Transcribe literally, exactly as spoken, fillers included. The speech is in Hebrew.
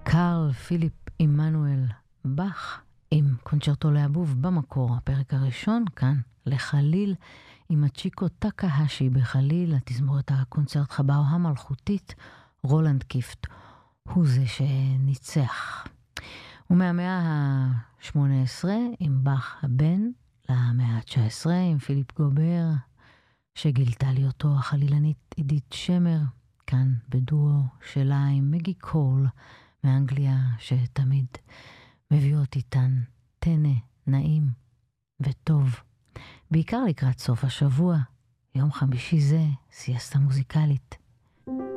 קרל פיליפ עמנואל באך עם קונצ'רטו לאבוב במקור, הפרק הראשון כאן לחליל עם הצ'יקו טקהשי בחליל, התזמורת הקונצרט חבאו המלכותית, רולנד קיפט הוא זה שניצח. ומהמאה ה-שמונה עשרה עם באך הבן למאה ה-תשע עשרה עם פיליפ גובר שגילתה לי אותו החלילנית עידית שמר כאן בדואו שלה עם מגי קול מאנגליה שתמיד מביאות איתן תנה נעים וטוב, בעיקר לקראת סוף השבוע, יום חמישי זה סיאסטה מוזיקלית.